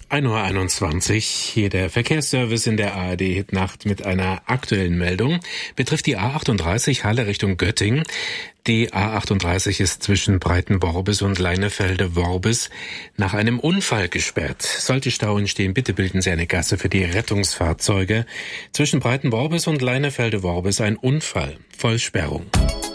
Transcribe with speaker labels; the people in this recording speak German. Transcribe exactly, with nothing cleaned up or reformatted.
Speaker 1: ein Uhr einundzwanzig, hier der Verkehrsservice in der A R D-Hitnacht mit einer aktuellen Meldung. Betrifft die A achtunddreißig Halle Richtung Göttingen. Die A achtunddreißig ist zwischen Breitenworbis und Leinefelde-Worbis nach einem Unfall gesperrt. Sollte Stau entstehen, bitte bilden Sie eine Gasse für die Rettungsfahrzeuge. Zwischen Breitenworbis und Leinefelde-Worbis ein Unfall, Vollsperrung.